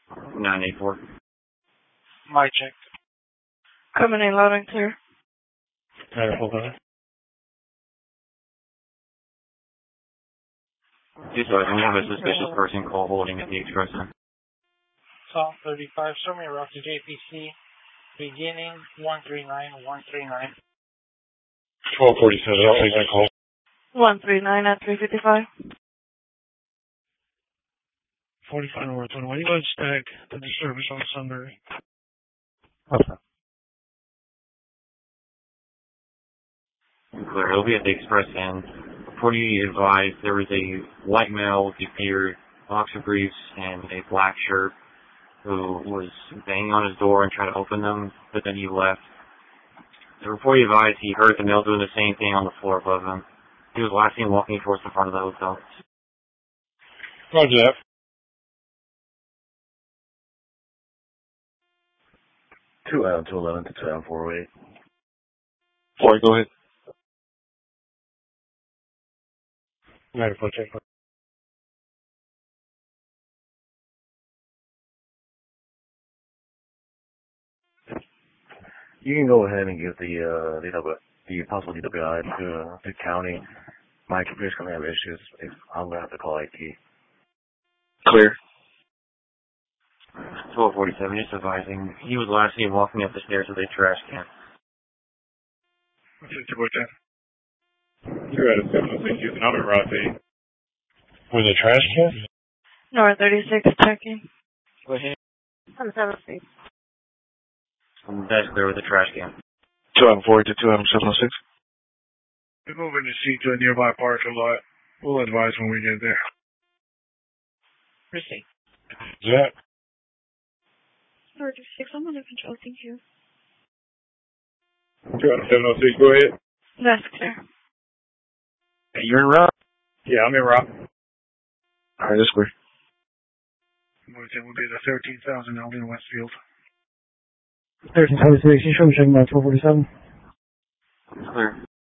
984. My check. Coming in loud and clear. Just so we have a suspicious person call holding at the Express Inn. Psalm 35, show me route to JPC, beginning 139139. 1247, I'll take that call. 139 at 355. 45 North 21. You go and stack to the service on Sunbury. Okay. Clear. It'll be at the Express Inn. Before you advised, there was a white male with a beard, boxer briefs, and a black shirt who was banging on his door and trying to open them, but then he left. So before you advised, he heard the male doing the same thing on the floor above him. He was last seen walking towards the front of the hotel. Roger that. 211 to 248. Sorry, go ahead. 94, check. You can go ahead and give the possible DWI to the county. My computer's going to have issues. I'm going to have to call IT. Clear. 1247, just advising. He was last seen walking up the stairs with a trash can. You're at a 706 using other route B. With a trash can? North 36 checking. Go ahead. On 706. That's clear with the trash can. 240 to 706. We're moving the seat to a nearby parking lot. We'll advise when we get there. Proceed. Jack. 36, I'm under control, thank you. 706, go ahead. That's clear. Hey, you're in route? Yeah, I'm in route. Alright, that's clear. We'll be the 13,000 out in Westfield. 1376, you show me checking out 1247. Clear.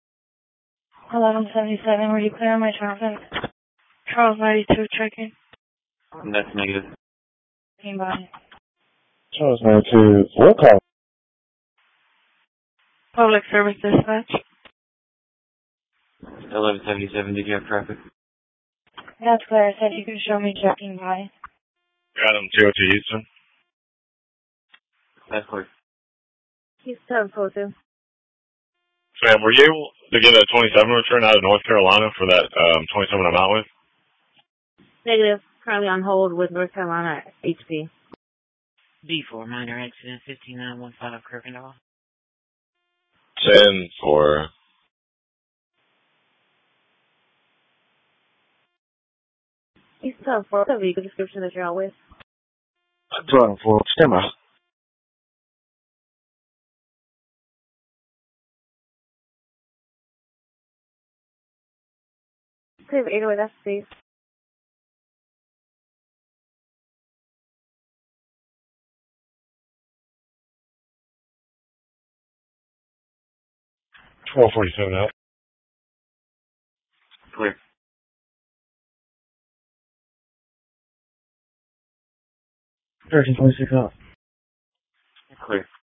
1177, were you clear on my traffic? Charles 92 checking. That's negative. Came by. Charles 92, what call? Public service dispatch. 1177, did you have traffic? That's clear. I said you can show me checking by. Adam, TOT Houston. That's clear. He's 742. Sam, were you able to get a 27 return out of North Carolina for that 27 I'm out with? Negative. Currently on hold with North Carolina HP. B4, minor accident, 15915 Kirkendall. 10 for... He's 742. The vehicle description that you're out with. 204, stand by. Please, 808, that's safe. 1247 out. Clear. 1326 out. Clear.